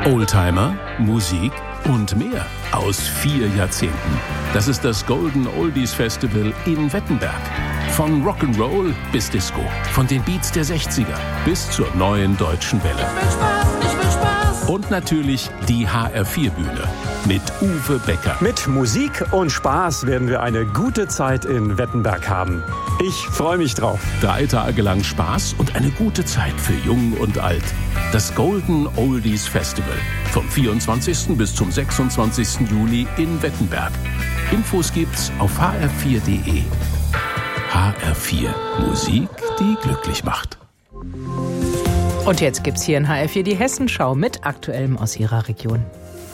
Oldtimer, Musik und mehr aus 4 Jahrzehnten. Das ist das Golden Oldies Festival in Wettenberg. Von Rock'n'Roll bis Disco, von den Beats der 60er bis zur neuen deutschen Welle. Ich will Spaß. Und natürlich die HR4-Bühne mit Uwe Becker. Mit Musik und Spaß werden wir eine gute Zeit in Wettenberg haben. Ich freue mich drauf. 3 Tage lang Spaß und eine gute Zeit für Jung und Alt. Das Golden Oldies Festival vom 24. bis zum 26. Juli in Wettenberg. Infos gibt's auf hr4.de. HR4 Musik, die glücklich macht. Und jetzt gibt's hier in HR4 die Hessenschau mit Aktuellem aus Ihrer Region.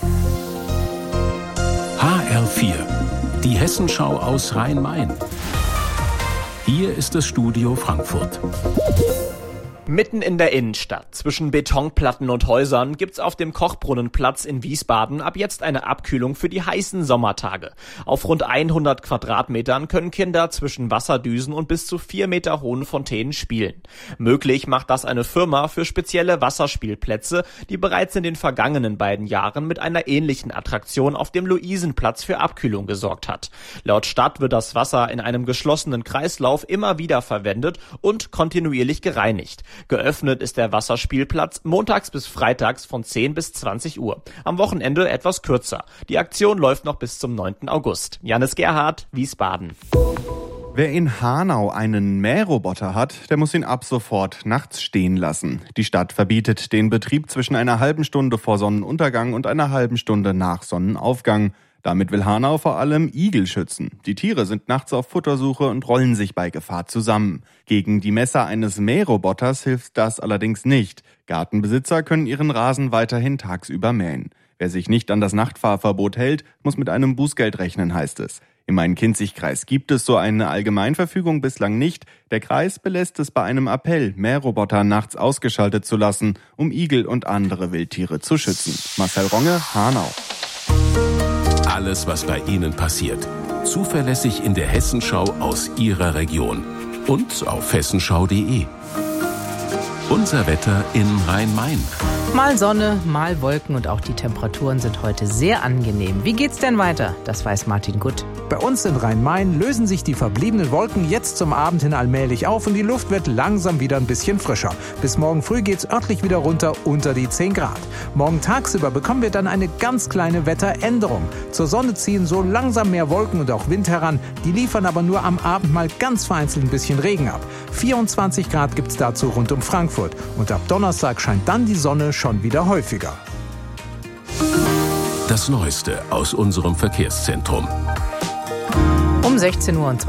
HR4, die Hessenschau aus Rhein-Main. Hier ist das Studio Frankfurt. Mitten in der Innenstadt, zwischen Betonplatten und Häusern, gibt's auf dem Kochbrunnenplatz in Wiesbaden ab jetzt eine Abkühlung für die heißen Sommertage. Auf rund 100 Quadratmetern können Kinder zwischen Wasserdüsen und bis zu 4 Meter hohen Fontänen spielen. Möglich macht das eine Firma für spezielle Wasserspielplätze, die bereits in den vergangenen beiden Jahren mit einer ähnlichen Attraktion auf dem Luisenplatz für Abkühlung gesorgt hat. Laut Stadt wird das Wasser in einem geschlossenen Kreislauf immer wieder verwendet und kontinuierlich gereinigt. Geöffnet ist der Wasserspielplatz montags bis freitags von 10 bis 20 Uhr. Am Wochenende etwas kürzer. Die Aktion läuft noch bis zum 9. August. Janis Gerhardt, Wiesbaden. Wer in Hanau einen Mähroboter hat, der muss ihn ab sofort nachts stehen lassen. Die Stadt verbietet den Betrieb zwischen einer halben Stunde vor Sonnenuntergang und einer halben Stunde nach Sonnenaufgang. Damit will Hanau vor allem Igel schützen. Die Tiere sind nachts auf Futtersuche und rollen sich bei Gefahr zusammen. Gegen die Messer eines Mähroboters hilft das allerdings nicht. Gartenbesitzer können ihren Rasen weiterhin tagsüber mähen. Wer sich nicht an das Nachtfahrverbot hält, muss mit einem Bußgeld rechnen, heißt es. Im Main-Kinzig-Kreis gibt es so eine Allgemeinverfügung bislang nicht. Der Kreis belässt es bei einem Appell, Mähroboter nachts ausgeschaltet zu lassen, um Igel und andere Wildtiere zu schützen. Marcel Ronge, Hanau. Alles, was bei Ihnen passiert. Zuverlässig in der Hessenschau aus Ihrer Region. Und auf hessenschau.de. Unser Wetter in Rhein-Main. Mal Sonne, mal Wolken und auch die Temperaturen sind heute sehr angenehm. Wie geht's denn weiter? Das weiß Martin Gutt. Bei uns in Rhein-Main lösen sich die verbliebenen Wolken jetzt zum Abend hin allmählich auf und die Luft wird langsam wieder ein bisschen frischer. Bis morgen früh geht's örtlich wieder runter unter die 10 Grad. Morgen tagsüber bekommen wir dann eine ganz kleine Wetteränderung. Zur Sonne ziehen so langsam mehr Wolken und auch Wind heran. Die liefern aber nur am Abend mal ganz vereinzelt ein bisschen Regen ab. 24 Grad gibt's dazu rund um Frankfurt. Und ab Donnerstag scheint dann die Sonne schon wieder häufiger. Das Neueste aus unserem Verkehrszentrum. Um 16 Uhr und